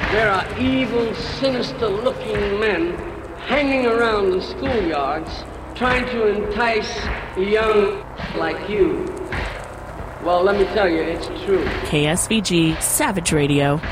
there are evil, sinister-looking men hanging around the schoolyards trying to entice young like you. Well, let me tell you, it's true. KSVG Savage Radio.